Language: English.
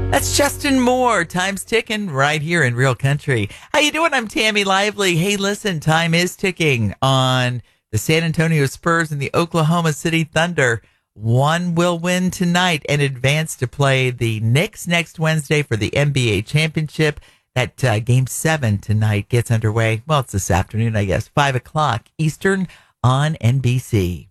That's Justin Moore. Time's ticking right here in Real Country. How you doing? I'm Tammy Lively. Hey, listen, time is ticking on the San Antonio Spurs and the Oklahoma City Thunder. One will win tonight and advance to play the Knicks next Wednesday for the NBA championship. That Game 7 tonight gets underway. Well, it's this afternoon, I guess, 5 o'clock Eastern on NBC.